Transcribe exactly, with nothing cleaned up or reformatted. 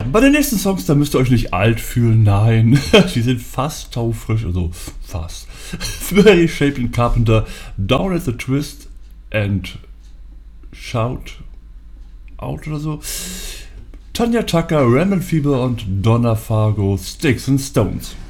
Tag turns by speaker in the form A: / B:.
A: bei den nächsten Songs, da müsst ihr euch nicht alt fühlen, nein. Die sind fast taufrisch, also fast. Mary Shaping Carpenter, Down at the Twist and Shout Out oder so. Tanya Tucker, Ramon Fieber und Donna Fargo, Sticks and Stones.